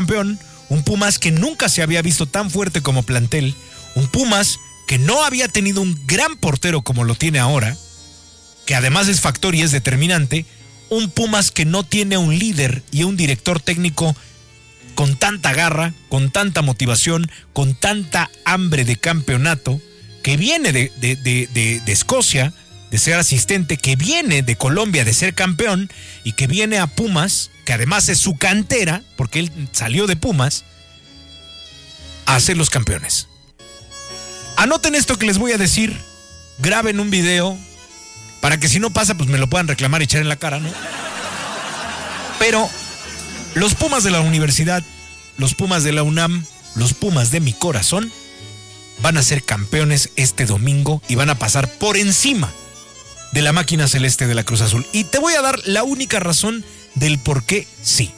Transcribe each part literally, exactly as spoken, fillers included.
campeón, un Pumas que nunca se había visto tan fuerte como plantel, un Pumas que no había tenido un gran portero como lo tiene ahora, que además es factor y es determinante, un Pumas que no tiene un líder y un director técnico con tanta garra, con tanta motivación, con tanta hambre de campeonato, que viene de, de, de, de, de Escocia, de ser asistente, que viene de Colombia de ser campeón y que viene a Pumas, que además es su cantera, porque él salió de Pumas, a hacer los campeones. Anoten esto que les voy a decir, graben un video, para que si no pasa, pues me lo puedan reclamar y echar en la cara, ¿no? Pero los Pumas de la universidad, los Pumas de la UNAM, los Pumas de mi corazón, van a ser campeones este domingo y van a pasar por encima de la máquina celeste de la Cruz Azul. Y te voy a dar la única razón del por qué sí.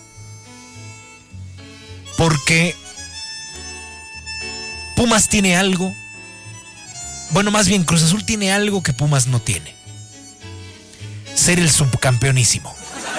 Porque Pumas tiene algo, bueno, más bien Cruz Azul tiene algo que Pumas no tiene: ser el subcampeonísimo.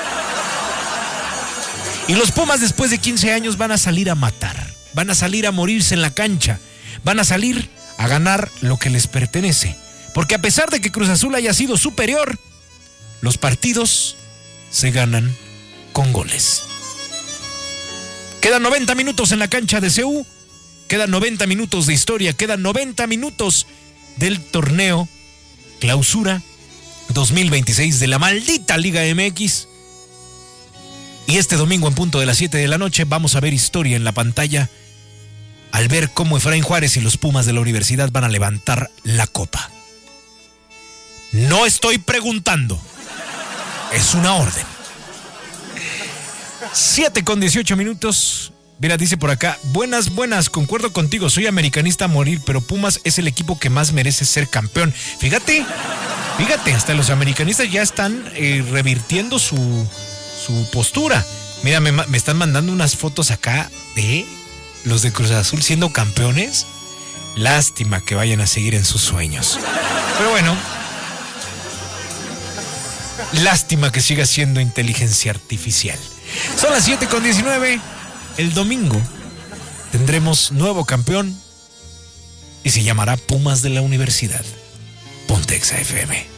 Y los Pumas después de quince años van a salir a matar, van a salir a morirse en la cancha, van a salir a ganar lo que les pertenece. Porque a pesar de que Cruz Azul haya sido superior, los partidos se ganan con goles. Quedan noventa minutos en la cancha de C U, quedan noventa minutos de historia, quedan noventa minutos del torneo Clausura dos mil veintiséis de la maldita Liga M X. Y este domingo en punto de las siete de la noche vamos a ver historia en la pantalla al ver cómo Efraín Juárez y los Pumas de la universidad van a levantar la copa. No estoy preguntando, es una orden. siete con dieciocho minutos. Mira, dice por acá: buenas, buenas, concuerdo contigo, soy americanista a morir, pero Pumas es el equipo que más merece ser campeón. Fíjate, fíjate, hasta los americanistas ya están eh, revirtiendo su, su postura. Mira, me, me están mandando unas fotos acá de los de Cruz Azul siendo campeones. Lástima que vayan a seguir en sus sueños. Pero bueno, lástima que siga siendo inteligencia artificial. Son las siete con diecinueve. El domingo tendremos nuevo campeón y se llamará Pumas de la Universidad. Ponte Exa F M.